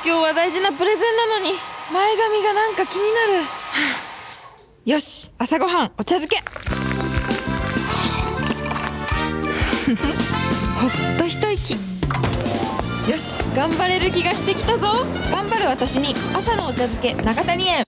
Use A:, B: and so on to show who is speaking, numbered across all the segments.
A: 今日は大事なプレゼンなのに前髪がなんか気になる。よし、朝ごはんお茶漬けほっと一息。よし、頑張れる気がしてきたぞ。頑張る私に朝のお茶漬け長谷園。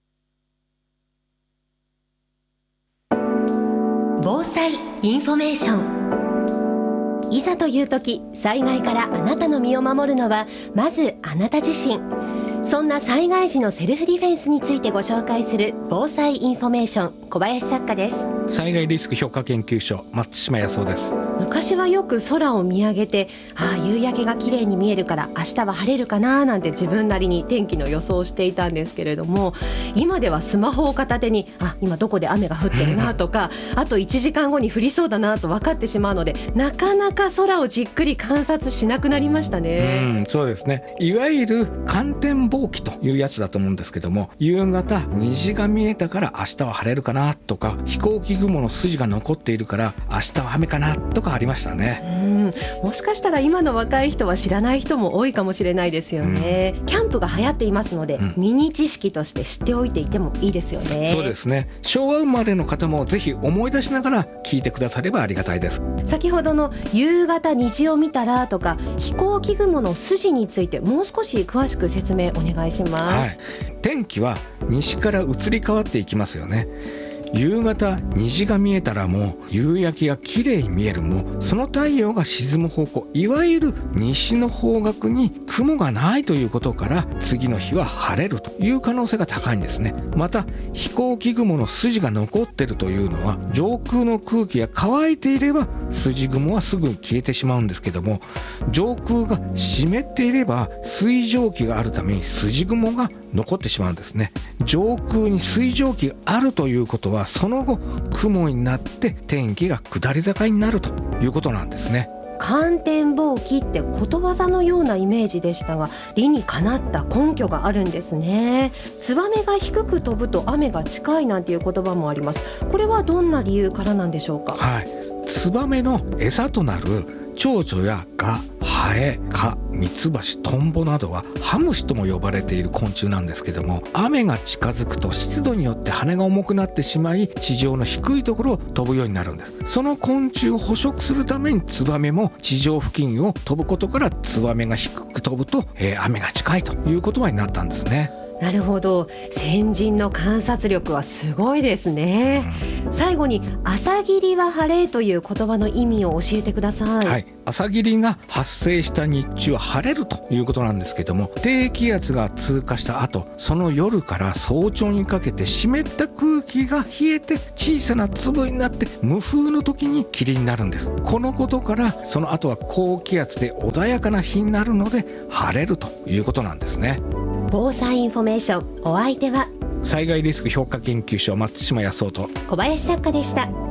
B: 防災インフォメーション。いざという時、災害からあなたの身を守るのはまずあなた自身。そんな災害時のセルフディフェンスについてご紹介する防災インフォメーション、小林作家です。
C: 災害リスク評価研究所、松島康夫です。
B: 昔はよく空を見上げて、夕焼けが綺麗に見えるから明日は晴れるかななんて自分なりに天気の予想をしていたんですけれども、今ではスマホを片手に今どこで雨が降ってるなとかあと1時間後に降りそうだなと分かってしまうので、なかなか空をじっくり観察しなくなりましたね。
C: そうですね。いわゆる観天望気というやつだと思うんですけども、夕方虹が見えたから明日は晴れるかなとか、飛行機雲の筋が残っているから明日は雨かなとかありましたね。
B: もしかしたら今の若い人は知らない人も多いかもしれないですよね。キャンプが流行っていますので、ミニ知識として知っておいていてもいいですよね。
C: そうですね。昭和生まれの方もぜひ思い出しながら聞いてくださればありがたいです。
B: 先ほどの夕方虹を見たらとか飛行機雲の筋についてもう少し詳しく説明お願いします。
C: 天気は西から移り変わっていきますよね。夕方虹が見えたらもう夕焼けが綺麗に見える。もうその太陽が沈む方向、いわゆる西の方角に雲がないということから、次の日は晴れるという可能性が高いんですね。また飛行機雲の筋が残っているというのは、上空の空気が乾いていれば筋雲はすぐ消えてしまうんですけども、上空が湿っていれば水蒸気があるために筋雲が残ってしまうんですね。上空に水蒸気があるということは、その後雲になって天気が下り坂になるということなんですね。
B: 観天望気ってことわざのようなイメージでしたが、理にかなった根拠があるんですね。ツバメが低く飛ぶと雨が近いなんていう言葉もあります。これはどんな理由からなんでしょうか？
C: ツバメの餌となる蝶々やガ、ハエ、カ、ミツバチ、トンボなどはハムシとも呼ばれている昆虫なんですけども、雨が近づくと湿度によって羽が重くなってしまい、地上の低いところを飛ぶようになるんです。その昆虫を捕食するためにツバメも地上付近を飛ぶことから、ツバメが低く飛ぶと、雨が近いという言葉になったんですね。
B: なるほど。先人の観察力はすごいですね。最後に朝霧は晴れという言葉の意味を教えてください。
C: 朝霧が発生した日中は晴れるということなんですけども、低気圧が通過した後、その夜から早朝にかけて湿った空気が冷えて小さな粒になって無風の時に霧になるんです。このことからその後は高気圧で穏やかな日になるので晴れるということなんですね。
B: 防災インフォメーション、お相手は
C: 災害リスク評価研究所、松島康夫と
B: 小林作家でした。